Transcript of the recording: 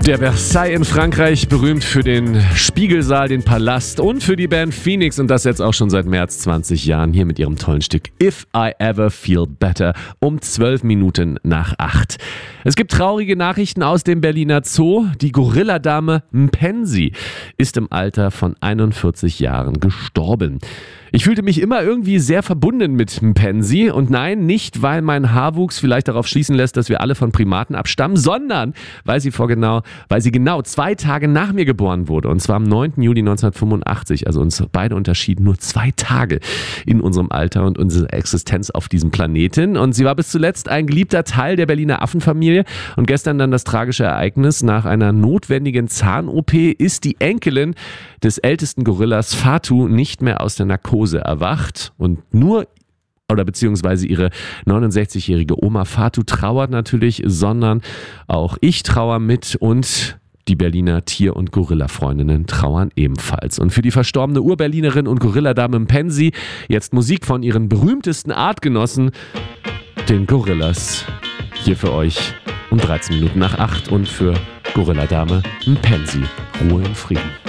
Der Versailles in Frankreich, berühmt für den Spiegelsaal, den Palast und für die Band Phoenix und das jetzt auch schon seit mehr als 20 Jahren hier mit ihrem tollen Stück If I Ever Feel Better um 12 Minuten nach 8. Es gibt traurige Nachrichten aus dem Berliner Zoo. Die Gorilladame Mpensi ist im Alter von 41 Jahren gestorben. Ich fühlte mich immer irgendwie sehr verbunden mit Mpensi und nein, nicht weil mein Haarwuchs vielleicht darauf schließen lässt, dass wir alle von Primaten abstammen, sondern weil sie genau 2 Tage nach mir geboren wurde und zwar am 9. Juli 1985, also uns beide unterschieden nur 2 Tage in unserem Alter und unserer Existenz auf diesem Planeten und sie war bis zuletzt ein geliebter Teil der Berliner Affenfamilie und gestern dann das tragische Ereignis: nach einer notwendigen Zahn-OP ist die Enkelin des ältesten Gorillas Fatu nicht mehr aus der Narkose erwacht und beziehungsweise ihre 69-jährige Oma Fatu trauert natürlich, sondern auch ich trauere mit und die Berliner Tier- und Gorilla-Freundinnen trauern ebenfalls. Und für die verstorbene Urberlinerin und Gorilladame Mpensi jetzt Musik von ihren berühmtesten Artgenossen, den Gorillas. Hier für euch um 13 Minuten nach 8 und für Gorilladame Mpensi. Ruhe und Frieden.